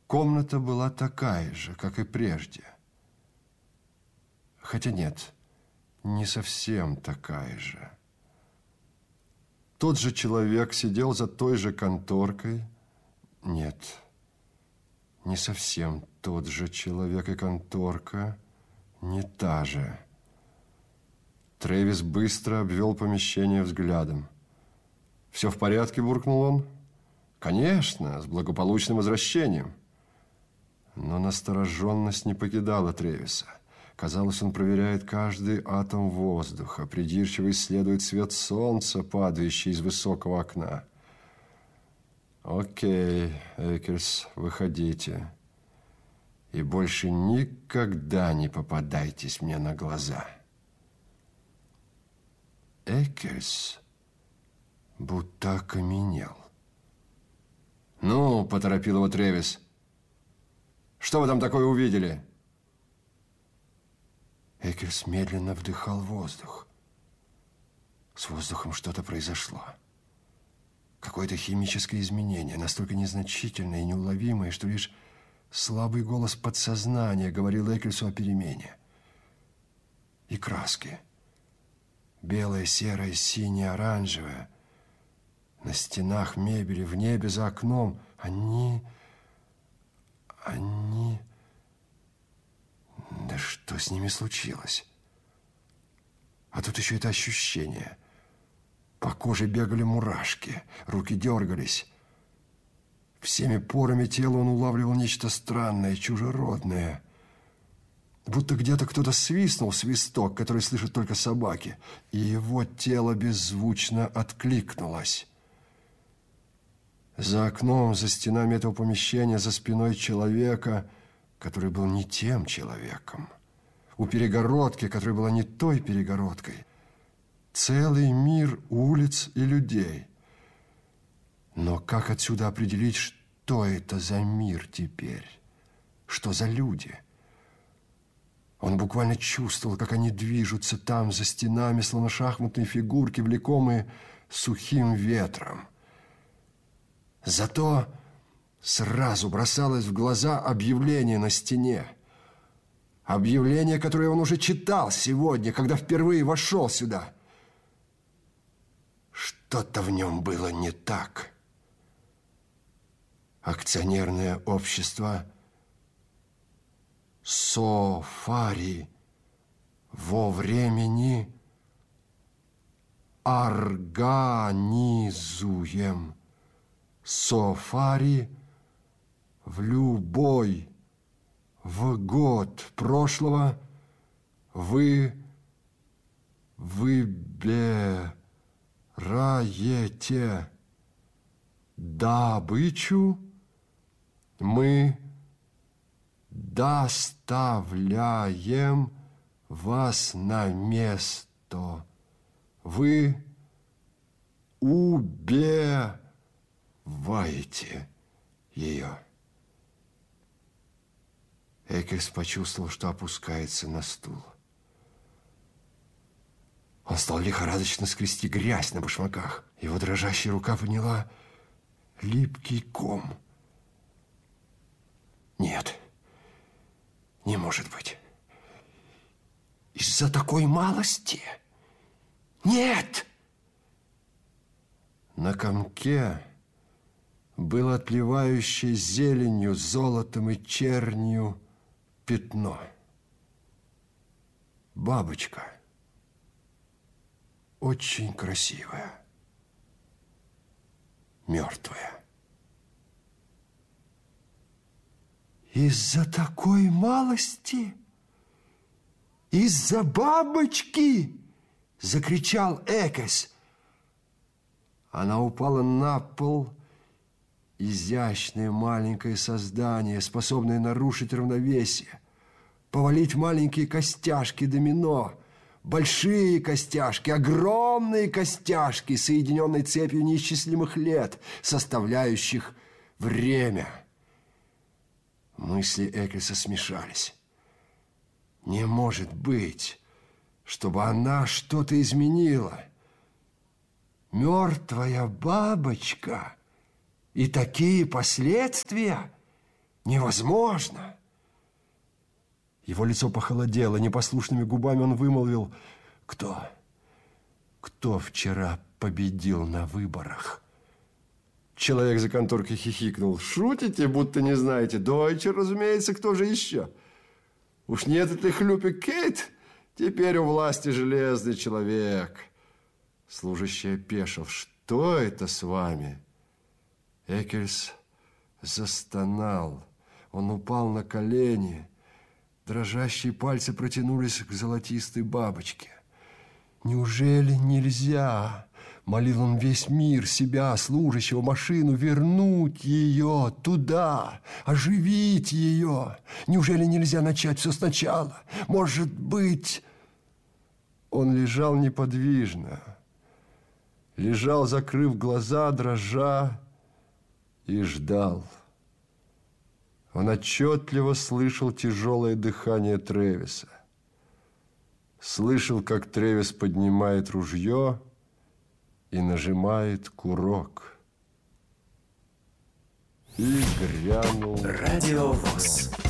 Комната была такая же, как и прежде. Хотя нет, не совсем такая же. Тот же человек сидел за той же конторкой. Нет, не совсем тот же человек, и конторка не та же. Трэвис быстро обвел помещение взглядом. «Все в порядке?» – буркнул он. «Конечно, с благополучным возвращением». Но настороженность не покидала Трэвиса. Казалось, он проверяет каждый атом воздуха, придирчиво исследует свет солнца, падающий из высокого окна. «Окей, Эккерс, выходите. И больше никогда не попадайтесь мне на глаза». Эккерс будто окаменел. «Ну, — поторопил его Трэвис, — что вы там такое увидели?» Эккерс медленно вдыхал воздух. С воздухом что-то произошло. Какое-то химическое изменение, настолько незначительное и неуловимое, что лишь слабый голос подсознания говорил Эккерсу о перемене. И краски. Белая, серая, синяя, оранжевая. На стенах мебели, в небе, за окном. Они... Да что с ними случилось? А тут еще это ощущение. По коже бегали мурашки, руки дергались. Всеми порами тела он улавливал нечто странное, чужеродное. Будто где-то кто-то свистнул свисток, который слышат только собаки, и его тело беззвучно откликнулось. За окном, за стенами этого помещения, за спиной человека, который был не тем человеком. У перегородки, которая была не той перегородкой. Целый мир улиц и людей. Но как отсюда определить, что это за мир теперь? Что за люди? Он буквально чувствовал, как они движутся там, за стенами, словно шахматные фигурки, влекомые сухим ветром. Зато сразу бросалось в глаза объявление на стене. Объявление, которое он уже читал сегодня, когда впервые вошел сюда. Что-то в нем было не так. Акционерное общество «Софари» во времени организуем «Софари» в любой в год прошлого вы выбираете добычу, мы доставляем вас на место, вы убиваете ее. Эккерс почувствовал, что опускается на стул. Он стал лихорадочно скрести грязь на башмаках. Его дрожащая рука подняла липкий ком. Нет, не может быть. Из-за такой малости? Нет! На комке было отливающее зеленью, золотом и чернью пятно. Бабочка. Очень красивая. Мертвая. Из-за такой малости? Из-за бабочки? Закричал Эккерс. Она упала на пол. Изящное маленькое создание, способное нарушить равновесие, повалить маленькие костяшки домино, большие костяшки, огромные костяшки, соединенные цепью неисчислимых лет, составляющих время. Мысли Эккерса смешались. Не может быть, чтобы она что-то изменила. Мертвая бабочка... И такие последствия? Невозможно! Его лицо похолодело, непослушными губами он вымолвил: Кто вчера победил на выборах? Человек за конторкой хихикнул. Шутите, будто не знаете? Дойче, разумеется, кто же еще? Уж нет этой хлюпик Кейт? Теперь у власти железный человек. Служащий опешил. Что это с вами? Эккельс застонал. Он упал на колени. Дрожащие пальцы протянулись к золотистой бабочке. Неужели нельзя, молил он весь мир, себя, служащего, машину, вернуть ее туда, оживить ее? Неужели нельзя начать все сначала? Может быть... Он лежал неподвижно, лежал, закрыв глаза, дрожа, и ждал. Он отчетливо слышал тяжелое дыхание Тревиса. Слышал, как Тревис поднимает ружье и нажимает курок. И грянул Радиовоз.